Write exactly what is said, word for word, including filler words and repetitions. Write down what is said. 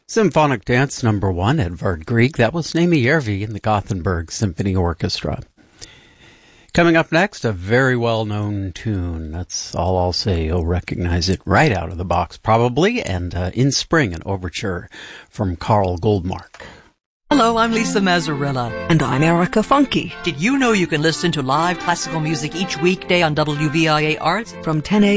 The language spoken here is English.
Symphonic Dance Number One, Edvard Grieg. That was Naimi Järvi in the Gothenburg Symphony Orchestra. Coming up next, a very well-known tune. That's all I'll say. You'll recognize it right out of the box, probably. And uh, In Spring, an overture from Carl Goldmark. Hello, I'm Lisa Mazzarella. And I'm Erica Funky. Did you know you can listen to live classical music each weekday on W V I A Arts? From ten a.m.